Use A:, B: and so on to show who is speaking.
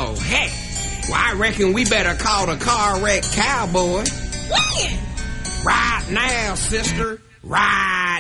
A: Oh, heck. Well, I reckon we better call the car wreck cowboy.
B: When?
A: Right now, sister. Right